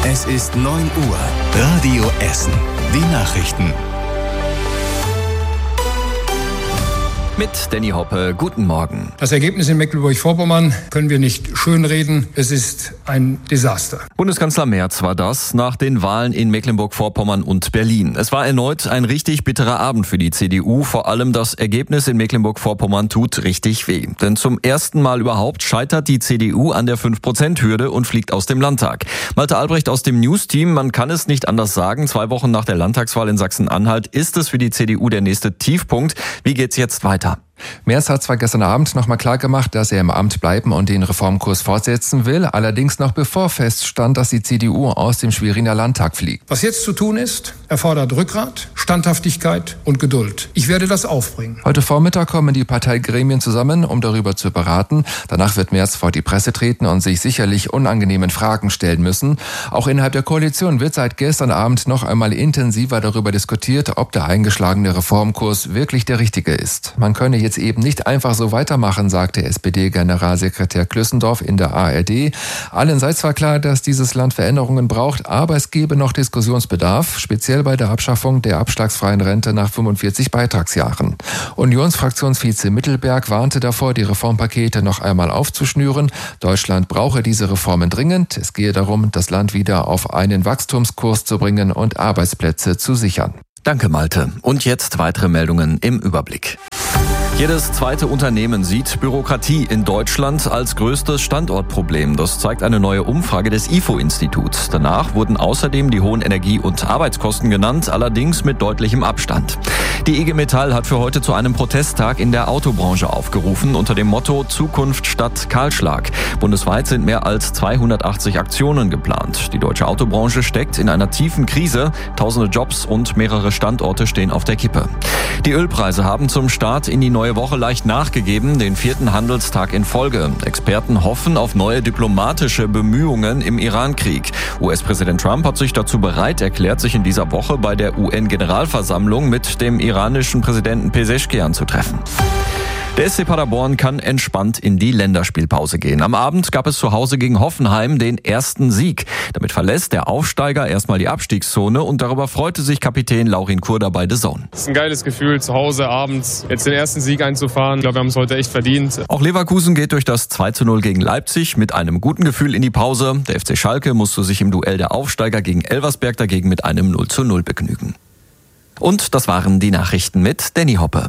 Es ist 9 Uhr. Radio Essen. Die Nachrichten. Mit Danny Hoppe, guten Morgen. Das Ergebnis in Mecklenburg-Vorpommern können wir nicht schönreden. Es ist ein Desaster. Bundeskanzler Merz war das nach den Wahlen in Mecklenburg-Vorpommern und Berlin. Es war erneut ein richtig bitterer Abend für die CDU. Vor allem das Ergebnis in Mecklenburg-Vorpommern tut richtig weh. Denn zum ersten Mal überhaupt scheitert die CDU an der 5%-Hürde und fliegt aus dem Landtag. Malte Albrecht aus dem News-Team, man kann es nicht anders sagen. 2 Wochen nach der Landtagswahl in Sachsen-Anhalt ist es für die CDU der nächste Tiefpunkt. Wie geht's jetzt weiter? Merz hat zwar gestern Abend nochmal klargemacht, dass er im Amt bleiben und den Reformkurs fortsetzen will, allerdings noch bevor feststand, dass die CDU aus dem Schweriner Landtag fliegt. Was jetzt zu tun ist, erfordert Rückgrat, Standhaftigkeit und Geduld. Ich werde das aufbringen. Heute Vormittag kommen die Parteigremien zusammen, um darüber zu beraten. Danach wird Merz vor die Presse treten und sich sicherlich unangenehmen Fragen stellen müssen. Auch innerhalb der Koalition wird seit gestern Abend noch einmal intensiver darüber diskutiert, ob der eingeschlagene Reformkurs wirklich der richtige ist. Man könne jetzt eben nicht einfach so weitermachen, sagte SPD-Generalsekretär Klüssendorf in der ARD. Allen sei zwar klar, dass dieses Land Veränderungen braucht, aber es gebe noch Diskussionsbedarf, speziell bei der Abschaffung der abschlagsfreien Rente nach 45 Beitragsjahren. Unionsfraktionsvize Mittelberg warnte davor, die Reformpakete noch einmal aufzuschnüren. Deutschland brauche diese Reformen dringend. Es gehe darum, das Land wieder auf einen Wachstumskurs zu bringen und Arbeitsplätze zu sichern. Danke, Malte. Und jetzt weitere Meldungen im Überblick. Jedes zweite Unternehmen sieht Bürokratie in Deutschland als größtes Standortproblem. Das zeigt eine neue Umfrage des IFO-Instituts. Danach wurden außerdem die hohen Energie- und Arbeitskosten genannt, allerdings mit deutlichem Abstand. Die IG Metall hat für heute zu einem Protesttag in der Autobranche aufgerufen unter dem Motto Zukunft statt Kahlschlag. Bundesweit sind mehr als 280 Aktionen geplant. Die deutsche Autobranche steckt in einer tiefen Krise. Tausende Jobs und mehrere Standorte stehen auf der Kippe. Die Ölpreise haben zum Start in die neue Woche leicht nachgegeben, den 4. Handelstag in Folge. Experten hoffen auf neue diplomatische Bemühungen im Iran-Krieg. US-Präsident Trump hat sich dazu bereit erklärt, sich in dieser Woche bei der UN-Generalversammlung mit dem iranischen Präsidenten Pezeshkian zu treffen. Der SC Paderborn kann entspannt in die Länderspielpause gehen. Am Abend gab es zu Hause gegen Hoffenheim den ersten Sieg. Damit verlässt der Aufsteiger erstmal die Abstiegszone und darüber freute sich Kapitän Laurin Kurda bei The Zone. Es ist ein geiles Gefühl, zu Hause abends jetzt den ersten Sieg einzufahren. Ich glaube, wir haben es heute echt verdient. Auch Leverkusen geht durch das 2:0 gegen Leipzig mit einem guten Gefühl in die Pause. Der FC Schalke musste sich im Duell der Aufsteiger gegen Elversberg dagegen mit einem 0:0 begnügen. Und das waren die Nachrichten mit Danny Hoppe.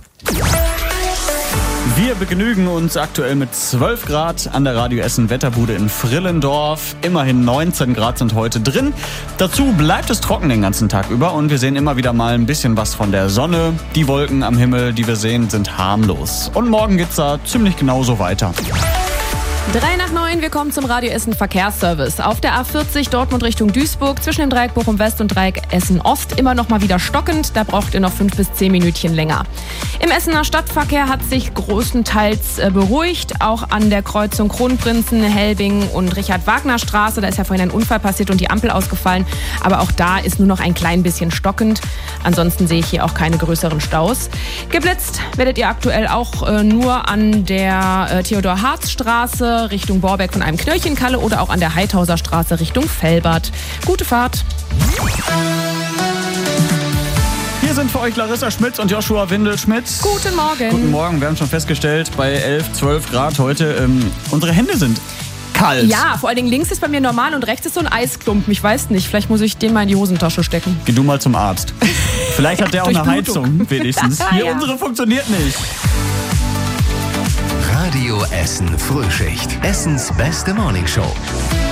Wir begnügen uns aktuell mit 12 Grad an der Radio Essen Wetterbude in Frillendorf. Immerhin 19 Grad sind heute drin. Dazu bleibt es trocken den ganzen Tag über und wir sehen immer wieder mal ein bisschen was von der Sonne. Die Wolken am Himmel, die wir sehen, sind harmlos. Und morgen geht's da ziemlich genauso weiter. 8:03, wir kommen zum Radio Essen Verkehrsservice. Auf der A40 Dortmund Richtung Duisburg zwischen dem Dreieck Bochum West und Dreieck Essen Ost immer noch mal wieder stockend. Da braucht ihr noch 5 bis 10 Minütchen länger. Im Essener Stadtverkehr hat sich größtenteils beruhigt. Auch an der Kreuzung Kronprinzen, Helbing und Richard-Wagner-Straße. Da ist ja vorhin ein Unfall passiert und die Ampel ausgefallen. Aber auch da ist nur noch ein klein bisschen stockend. Ansonsten sehe ich hier auch keine größeren Staus. Geblitzt werdet ihr aktuell auch nur an der Theodor-Harz-Straße Richtung Borbeck von einem Knöllchenkalle oder auch an der Heithauser Straße Richtung Velbert. Gute Fahrt! Hier sind für euch Larissa Schmitz und Joshua Windelschmidt. Guten Morgen! Guten Morgen, wir haben schon festgestellt, bei 11, 12 Grad heute, unsere Hände sind kalt. Ja, vor allen Dingen links ist bei mir normal und rechts ist so ein Eisklumpen. Ich weiß nicht, vielleicht muss ich den mal in die Hosentasche stecken. Geh du mal zum Arzt. Vielleicht hat der auch eine Heizung, wenigstens. Hier, ja. Unsere funktioniert nicht. Radio Essen Frühschicht. Essens beste Morningshow.